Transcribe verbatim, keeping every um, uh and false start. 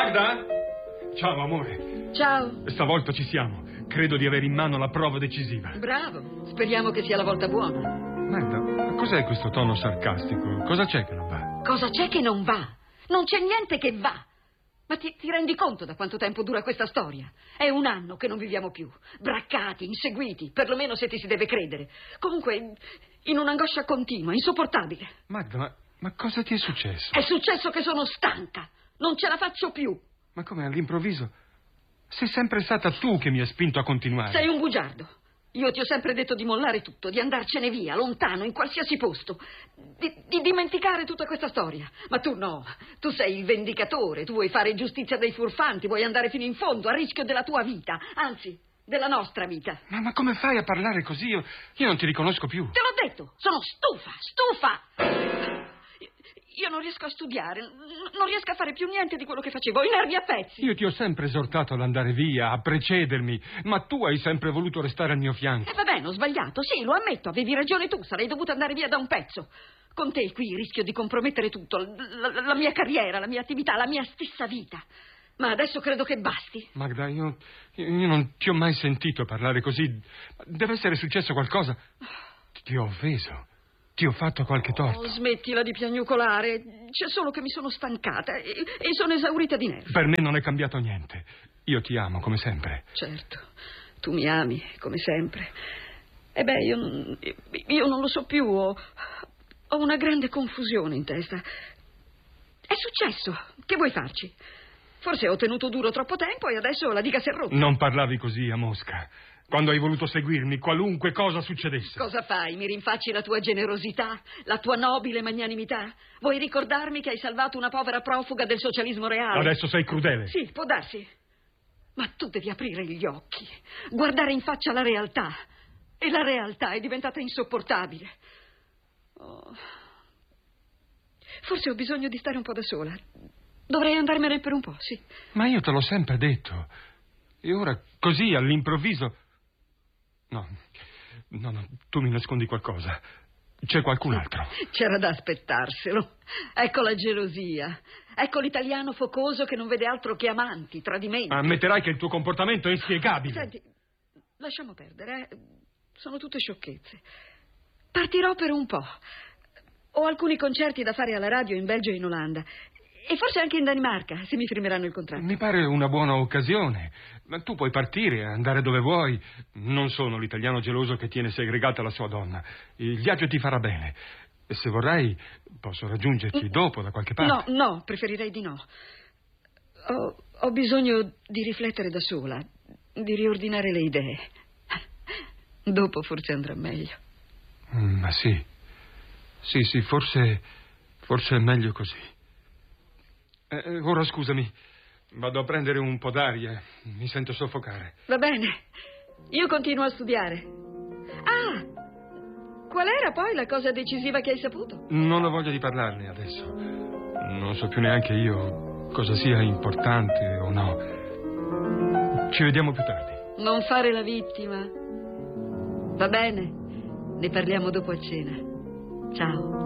Magda? Ciao, amore. Ciao. Stavolta ci siamo. Credo di avere in mano la prova decisiva. Bravo. Speriamo che sia la volta buona. Magda, ma cos'è questo tono sarcastico? Cosa c'è che non va? Cosa c'è che non va? Non c'è niente che va. Ma ti, ti rendi conto da quanto tempo dura questa storia? È un anno che non viviamo più. Braccati, inseguiti, perlomeno se ti si deve credere. Comunque, in un'angoscia continua, insopportabile. Magda, ma, ma cosa ti è successo? È successo che sono stanca. Non ce la faccio più. Ma come all'improvviso? Sei sempre stata tu che mi hai spinto a continuare. Sei un bugiardo. Io ti ho sempre detto di mollare tutto, di andarcene via, lontano, in qualsiasi posto, di, di dimenticare tutta questa storia. Ma tu no, tu sei il vendicatore, tu vuoi fare giustizia dei furfanti, vuoi andare fino in fondo, a rischio della tua vita, anzi, della nostra vita. Ma, ma come fai a parlare così? Io, io non ti riconosco più. Te l'ho detto, sono stufa, stufa! Io non riesco a studiare, non riesco a fare più niente di quello che facevo, ho i nervi a pezzi. Io ti ho sempre esortato ad andare via, a precedermi, ma tu hai sempre voluto restare al mio fianco. E eh, va bene, ho sbagliato, sì, lo ammetto, avevi ragione tu, sarei dovuta andare via da un pezzo. Con te qui rischio di compromettere tutto, la, la, la mia carriera, la mia attività, la mia stessa vita. Ma adesso credo che basti. Magda, io, io non ti ho mai sentito parlare così. Deve essere successo qualcosa. Ti ho offeso. Ti ho fatto qualche torto. Oh, smettila di piagnucolare. C'è solo che mi sono stancata e, e sono esaurita di nervi. Per me non è cambiato niente. Io ti amo, come sempre. Certo, tu mi ami, come sempre. E beh, io, io non lo so più. Ho, ho una grande confusione in testa. È successo. Che vuoi farci? Forse ho tenuto duro troppo tempo e adesso la diga si è rotta. Non parlavi così a Mosca. Quando hai voluto seguirmi, qualunque cosa succedesse. Cosa fai? Mi rinfacci la tua generosità, la tua nobile magnanimità? Vuoi ricordarmi che hai salvato una povera profuga del socialismo reale? Adesso sei crudele. Sì, può darsi. Ma tu devi aprire gli occhi, guardare in faccia la realtà. E la realtà è diventata insopportabile. Oh. Forse ho bisogno di stare un po' da sola. Dovrei andarmene per un po', sì. Ma io te l'ho sempre detto. E ora, così, all'improvviso... No, no, no, tu mi nascondi qualcosa. C'è qualcun altro. C'era da aspettarselo. Ecco la gelosia. Ecco l'italiano focoso che non vede altro che amanti, tradimenti. Ammetterai che il tuo comportamento è inspiegabile. Senti, lasciamo perdere, eh. Sono tutte sciocchezze. Partirò per un po'. Ho alcuni concerti da fare alla radio in Belgio e in Olanda. E forse anche in Danimarca, se mi firmeranno il contratto. Mi pare una buona occasione. Ma tu puoi partire, andare dove vuoi. Non sono l'italiano geloso che tiene segregata la sua donna. Il viaggio ti farà bene. E se vorrai, posso raggiungerti dopo da qualche parte. No, no, preferirei di no. Ho, ho bisogno di riflettere da sola, di riordinare le idee. Dopo forse andrà meglio. Mm, ma sì. Sì, sì, forse... forse è meglio così. Eh, ora scusami, vado a prendere un po' d'aria, mi sento soffocare. Va bene, io continuo a studiare. Ah, qual era poi la cosa decisiva che hai saputo? Non ho voglia di parlarne adesso. Non so più neanche io cosa sia importante o no. Ci vediamo più tardi. Non fare la vittima. Va bene, ne parliamo dopo a cena. Ciao.